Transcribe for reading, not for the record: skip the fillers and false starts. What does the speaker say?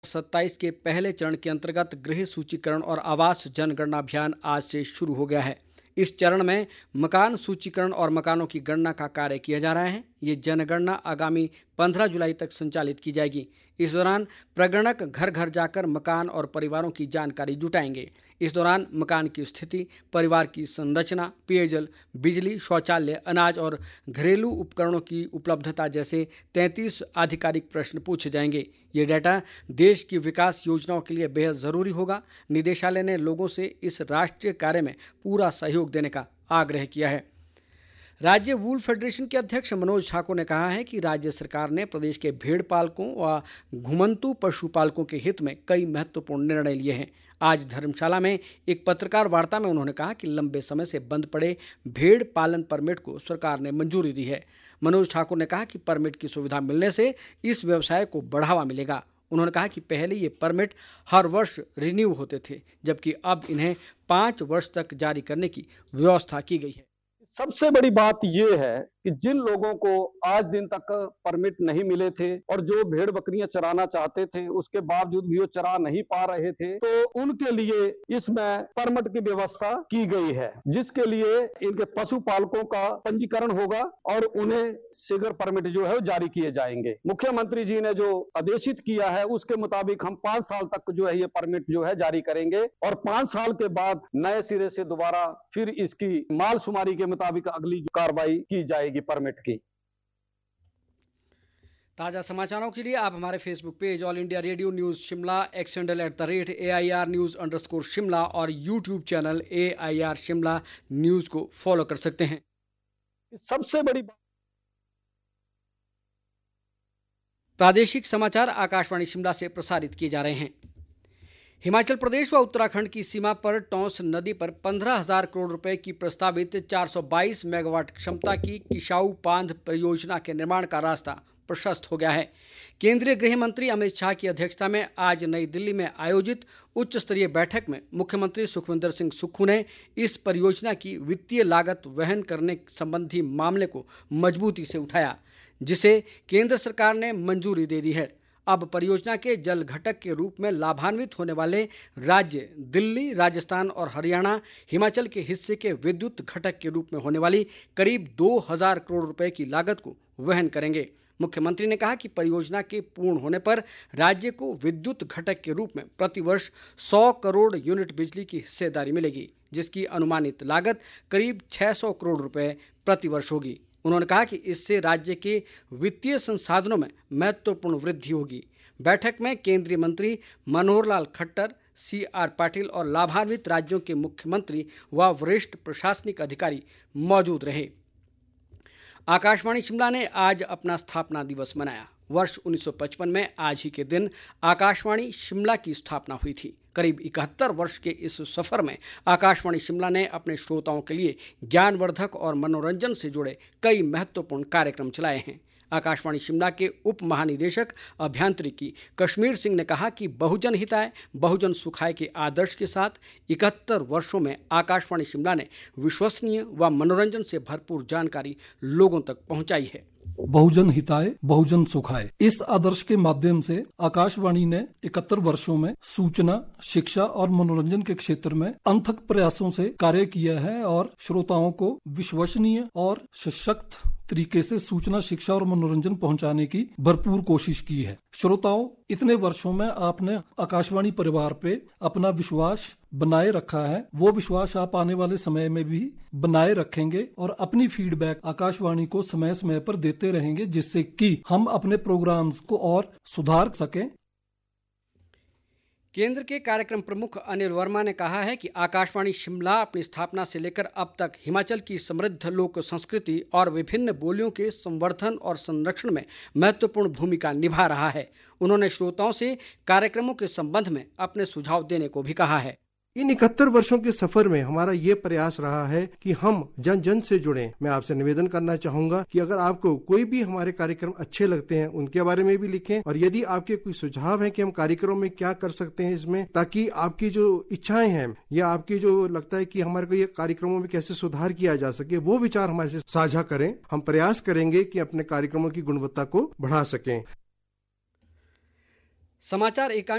27 के पहले चरण के अंतर्गत गृह सूचीकरण और आवास जनगणना अभियान आज से शुरू हो गया है। इस चरण में मकान सूचीकरण और मकानों की गणना का कार्य किया जा रहा है। ये जनगणना आगामी 15 जुलाई तक संचालित की जाएगी। इस दौरान प्रगणक घर घर जाकर मकान और परिवारों की जानकारी जुटाएंगे। इस दौरान मकान की स्थिति, परिवार की संरचना, पेयजल, बिजली, शौचालय, अनाज और घरेलू उपकरणों की उपलब्धता जैसे 33 आधिकारिक प्रश्न पूछे जाएंगे। ये डाटा देश की विकास योजनाओं के लिए बेहद ज़रूरी होगा। निदेशालय ने लोगों से इस राष्ट्रीय कार्य में पूरा सहयोग देने का आग्रह किया है। राज्य वूल फेडरेशन के अध्यक्ष मनोज ठाकुर ने कहा है कि राज्य सरकार ने प्रदेश के भेड़ पालकों व घुमंतू पशुपालकों के हित में कई महत्वपूर्ण निर्णय लिए हैं। आज धर्मशाला में एक पत्रकार वार्ता में उन्होंने कहा कि लंबे समय से बंद पड़े भेड़ पालन परमिट को सरकार ने मंजूरी दी है। मनोज ठाकुर ने कहा कि परमिट की सुविधा मिलने से इस व्यवसाय को बढ़ावा मिलेगा। उन्होंने कहा कि पहले ये परमिट हर वर्ष रिन्यू होते थे, जबकि अब इन्हें 5 वर्ष तक जारी करने की व्यवस्था की गई है। सबसे बड़ी बात यह है कि जिन लोगों को आज दिन तक परमिट नहीं मिले थे और जो भेड़ बकरियां चराना चाहते थे उसके बावजूद भी वो चरा नहीं पा रहे थे, तो उनके लिए इसमें परमिट की व्यवस्था की गई है, जिसके लिए इनके पशुपालकों का पंजीकरण होगा और उन्हें शीघ्र परमिट जो है वो जारी किए जाएंगे। मुख्यमंत्री जी ने जो आदेशित किया है उसके मुताबिक हम 5 साल तक जो है ये परमिट जो है जारी करेंगे और 5 साल के बाद नए सिरे से दोबारा फिर इसकी मालशुमारी के मुताबिक अगली कार्रवाई की जाएगी परमिट की। ताज़ा समाचारों के लिए आप हमारे Facebook page all India radio news Shimla, x handle @AIR News_शिमला और YouTube channel AIR Shimla news को फॉलो कर सकते हैं। सबसे बड़ी प्रादेशिक समाचार आकाशवाणी शिमला से प्रसारित किए जा रहे हैं। हिमाचल प्रदेश व उत्तराखंड की सीमा पर टौंस नदी पर 15,000 करोड़ रुपए की प्रस्तावित 422 मेगावाट क्षमता की किशाऊ बांध परियोजना के निर्माण का रास्ता प्रशस्त हो गया है। केंद्रीय गृह मंत्री अमित शाह की अध्यक्षता में आज नई दिल्ली में आयोजित उच्च स्तरीय बैठक में मुख्यमंत्री सुखविंदर सिंह सुक्खू ने इस परियोजना की वित्तीय लागत वहन करने संबंधी मामले को मजबूती से उठाया, जिसे केंद्र सरकार ने मंजूरी दे दी है। अब परियोजना के जल घटक के रूप में लाभान्वित होने वाले राज्य दिल्ली, राजस्थान और हरियाणा हिमाचल के हिस्से के विद्युत घटक के रूप में होने वाली करीब 2,000 करोड़ रुपए की लागत को वहन करेंगे। मुख्यमंत्री ने कहा कि परियोजना के पूर्ण होने पर राज्य को विद्युत घटक के रूप में प्रतिवर्ष 100 करोड़ यूनिट बिजली की हिस्सेदारी मिलेगी, जिसकी अनुमानित लागत करीब 600 करोड़ रुपए प्रतिवर्ष होगी। उन्होंने कहा कि इससे राज्य के वित्तीय संसाधनों में महत्वपूर्ण वृद्धि होगी। बैठक में केंद्रीय मंत्री मनोहर लाल खट्टर, CR पाटिल और लाभान्वित राज्यों के मुख्यमंत्री व वरिष्ठ प्रशासनिक अधिकारी मौजूद रहे। आकाशवाणी शिमला ने आज अपना स्थापना दिवस मनाया। वर्ष 1955 में आज ही के दिन आकाशवाणी शिमला की स्थापना हुई थी। करीब 71 वर्ष के इस सफ़र में आकाशवाणी शिमला ने अपने श्रोताओं के लिए ज्ञानवर्धक और मनोरंजन से जुड़े कई महत्वपूर्ण कार्यक्रम चलाए हैं। आकाशवाणी शिमला के उप महानिदेशक अभियांत्रिकी कश्मीर सिंह ने कहा कि बहुजन हिताय बहुजन सुखाय के आदर्श के साथ 71 वर्षों में आकाशवाणी शिमला ने विश्वसनीय व मनोरंजन से भरपूर जानकारी लोगों तक पहुंचाई है। बहुजन हिताय बहुजन सुखाय इस आदर्श के माध्यम से आकाशवाणी ने 71 वर्षों में सूचना, शिक्षा और मनोरंजन के क्षेत्र में अथक प्रयासों से कार्य किया है और श्रोताओं को विश्वसनीय और सशक्त तरीके से सूचना, शिक्षा और मनोरंजन पहुंचाने की भरपूर कोशिश की है। श्रोताओं, इतने वर्षों में आपने आकाशवाणी परिवार पे अपना विश्वास बनाए रखा है। वो विश्वास आप आने वाले समय में भी बनाए रखेंगे और अपनी फीडबैक आकाशवाणी को समय समय पर देते रहेंगे, जिससे कि हम अपने प्रोग्राम्स को और सुधार सकें। केंद्र के कार्यक्रम प्रमुख अनिल वर्मा ने कहा है कि आकाशवाणी शिमला अपनी स्थापना से लेकर अब तक हिमाचल की समृद्ध लोक संस्कृति और विभिन्न बोलियों के संवर्धन और संरक्षण में महत्वपूर्ण भूमिका निभा रहा है। उन्होंने श्रोताओं से कार्यक्रमों के संबंध में अपने सुझाव देने को भी कहा है। इन 71 वर्षों के सफर में हमारा ये प्रयास रहा है कि हम जन जन से जुड़ें। मैं आपसे निवेदन करना चाहूंगा कि अगर आपको कोई भी हमारे कार्यक्रम अच्छे लगते हैं उनके बारे में भी लिखें, और यदि आपके कोई सुझाव हैं कि हम कार्यक्रम में क्या कर सकते हैं इसमें, ताकि आपकी जो इच्छाएं हैं या आपकी जो लगता है कि हमारे को ये कार्यक्रमों में कैसे सुधार किया जा सके, वो विचार हमारे से साझा करें। हम प्रयास करेंगे कि अपने कार्यक्रमों की गुणवत्ता को बढ़ा सकें। समाचार एकांश